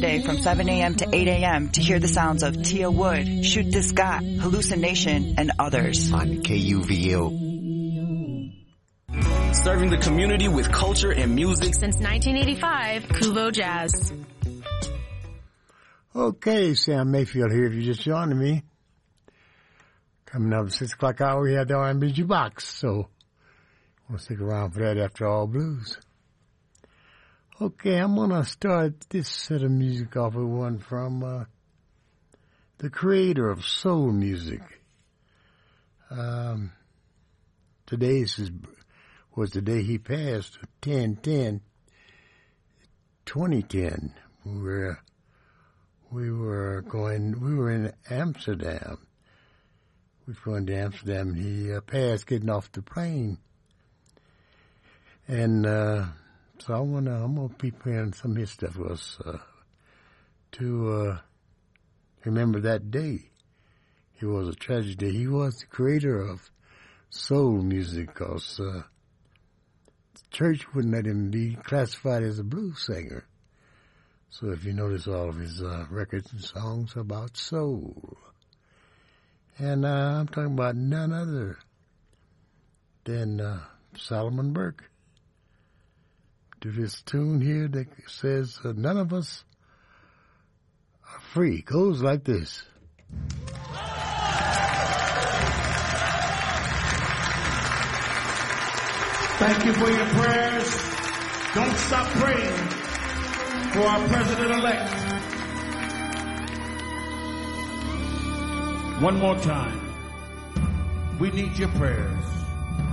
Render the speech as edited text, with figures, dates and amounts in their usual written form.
Sunday from 7 a.m. to 8 a.m. to hear the sounds of Tia Wood, Shoot This Scott, Hallucination, and others. On KUVO. Serving the community with culture and music since 1985, Kuvo Jazz. Okay, Sam Mayfield here if you're just joining me. Coming up at 6 o'clock hour, we have the R&B Jukebox, so we'll stick around for that after All Blues. Okay, I'm going to start this set of music off with one from the creator of soul music. Today was the day he passed, 10/10/2010. We were in Amsterdam. We were going to Amsterdam, and he passed getting off the plane. And so I'm gonna be playing some of his stuff for us to remember that day. It was a tragedy. He was the creator of soul music, because the church wouldn't let him be classified as a blues singer. So if you notice, all of his records and songs are about soul. And I'm talking about none other than Solomon Burke. To this tune here that says, none of us are free. Goes like this. Thank you for your prayers. Don't stop praying for our president-elect. One more time. We need your prayers.